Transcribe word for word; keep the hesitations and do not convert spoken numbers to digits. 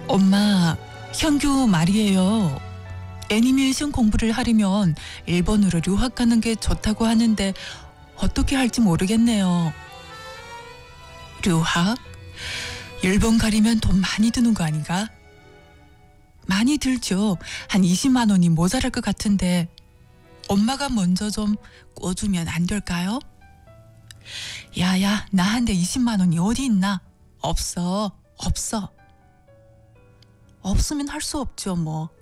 엄마, 현규 말이에요. 애니메이션 공부를 하려면 일본으로 유학 가는 게 좋다고 하는데 어떻게 할지 모르겠네요. 유학? 일본 가려면 돈 많이 드는 거 아닌가? 많이 들죠. 한 이십만 원이 모자랄 것 같은데 엄마가 먼저 좀 꿔주면 안 될까요? 야야, 나한테 이십만 원이 어디 있나? 없어, 없어. 없으면 할 수 없죠, 뭐.